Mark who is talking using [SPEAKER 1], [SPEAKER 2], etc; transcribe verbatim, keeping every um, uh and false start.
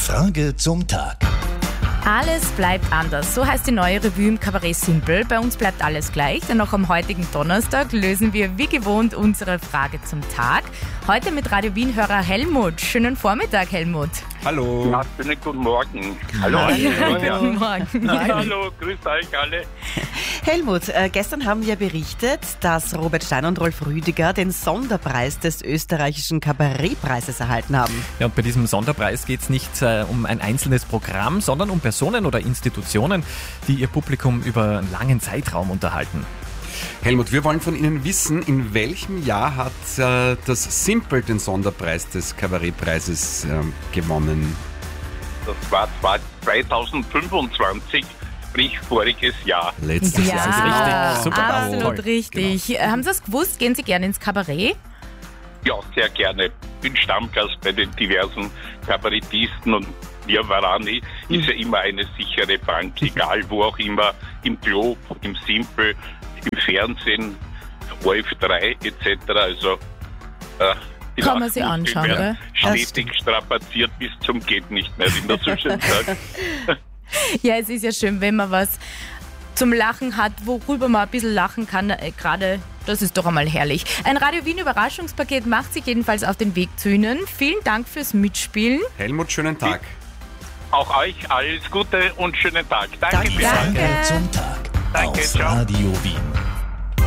[SPEAKER 1] Frage zum Tag.
[SPEAKER 2] Alles bleibt anders. So heißt die neue Revue im Kabarett Simpel. Bei uns bleibt alles gleich, denn auch am heutigen Donnerstag lösen wir wie gewohnt unsere Frage zum Tag. Heute mit Radio Wien-Hörer Helmut. Schönen Vormittag, Helmut.
[SPEAKER 3] Hallo.
[SPEAKER 4] Ja, schönen guten Morgen. Hallo.
[SPEAKER 2] Hallo. Guten Morgen.
[SPEAKER 4] Hallo, grüßt euch alle.
[SPEAKER 5] Helmut, äh, gestern haben wir berichtet, dass Robert Stein und Rolf Rüdiger den Sonderpreis des österreichischen Kabarettpreises erhalten haben.
[SPEAKER 3] Ja, und bei diesem Sonderpreis geht es nicht äh, um ein einzelnes Programm, sondern um Personen oder Institutionen, die ihr Publikum über einen langen Zeitraum unterhalten.
[SPEAKER 6] Helmut, wir wollen von Ihnen wissen, in welchem Jahr hat äh, das Simpel den Sonderpreis des Kabarettpreises äh, gewonnen?
[SPEAKER 4] Das war zweitausendfünfundzwanzig, sprich voriges Jahr.
[SPEAKER 6] Letztes
[SPEAKER 2] Ja,
[SPEAKER 6] Jahr.
[SPEAKER 3] richtig. Super.
[SPEAKER 2] absolut
[SPEAKER 3] Toll.
[SPEAKER 2] richtig. Äh, Haben Sie das gewusst? Gehen Sie gerne ins Kabarett?
[SPEAKER 4] Ja, sehr gerne. Bin Stammgast bei den diversen Kabarettisten und Via Varani ist ja immer eine sichere Bank, egal wo auch immer, im Globe, im Simpel, im Fernsehen, O F drei et cetera. Also äh, die
[SPEAKER 2] Kann man sich
[SPEAKER 4] Lachmuskeln
[SPEAKER 2] anschauen,
[SPEAKER 4] werden
[SPEAKER 5] gell?
[SPEAKER 4] stetig strapaziert bis zum geht nicht mehr, wie man so schön sagt.
[SPEAKER 2] Ja, es ist ja schön, wenn man was zum Lachen hat, worüber man ein bisschen lachen kann. Äh, Gerade, das ist doch einmal herrlich. Ein Radio Wien Überraschungspaket macht sich jedenfalls auf den Weg zu Ihnen. Vielen Dank fürs Mitspielen.
[SPEAKER 6] Helmut, schönen Tag.
[SPEAKER 4] Auch euch alles Gute und schönen Tag. Danke.
[SPEAKER 5] Danke.
[SPEAKER 4] sehr.
[SPEAKER 1] Frage zum Tag.
[SPEAKER 4] Danke,
[SPEAKER 1] Auf
[SPEAKER 4] ciao.
[SPEAKER 1] Radio Wien.